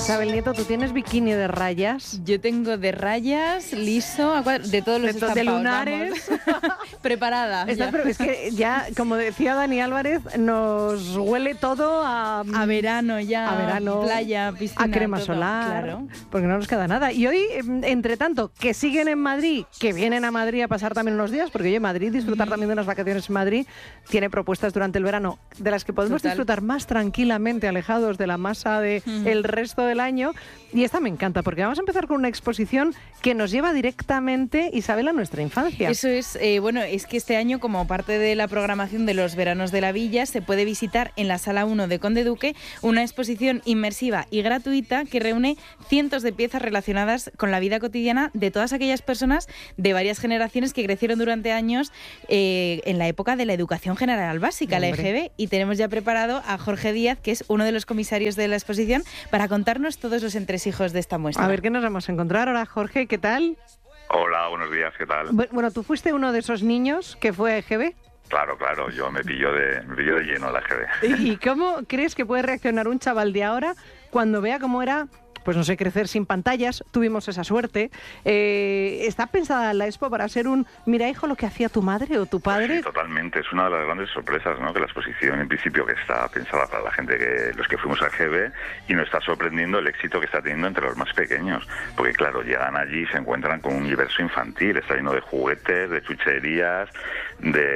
Isabel Nieto, ¿tú tienes bikini de rayas? Yo tengo de rayas, liso, de todos los estampados, de lunares. Preparada. Pero es que ya, como decía Dani Álvarez, nos huele todo a verano ya. A verano. Playa, piscina. A crema todo, solar. Claro. Porque no nos queda nada. Y hoy, entre tanto, que siguen en Madrid, que vienen a Madrid a pasar también unos días, porque yo en Madrid, disfrutar también de unas vacaciones en Madrid, tiene propuestas durante el verano de las que podemos disfrutar más tranquilamente, alejados de la masa del resto del año. Y esta me encanta, porque vamos a empezar con una exposición que nos lleva directamente, Isabel, a nuestra infancia. Eso es, bueno, es que este año, como parte de la programación de los veranos de la Villa, se puede visitar en la Sala 1 de Conde Duque una exposición inmersiva y gratuita que reúne cientos de piezas relacionadas con la vida cotidiana de todas aquellas personas de varias generaciones que crecieron durante años en la época de la educación general básica, la EGB, y tenemos ya preparado a Jorge Díaz, que es uno de los comisarios de la exposición, para contarnos todos los entresijos de esta muestra. A ver qué nos vamos a encontrar ahora, Jorge, ¿qué tal? Hola, buenos días, ¿qué tal? Bueno, ¿tú fuiste uno de esos niños que fue a EGB? Claro, yo me pillo de lleno la EGB. ¿Y cómo crees que puede reaccionar un chaval de ahora cuando vea cómo era, pues no sé, crecer sin pantallas? Tuvimos esa suerte. ¿Está pensada la expo para ser mira, hijo, lo que hacía tu madre o tu padre? Sí, totalmente. Es una de las grandes sorpresas, ¿no? Que la exposición, en principio, que está pensada para la gente, los que fuimos a EGB, y nos está sorprendiendo el éxito que está teniendo entre los más pequeños. Porque, claro, llegan allí y se encuentran con un universo infantil. Está lleno de juguetes, de chucherías, de